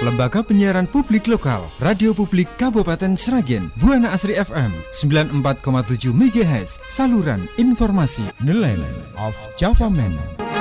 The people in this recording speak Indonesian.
Lembaga Penyiaran Publik Lokal, Radio Publik Kabupaten Sragen, Buana Asri FM 94,7 MHz, saluran informasi. The Land of Java Man.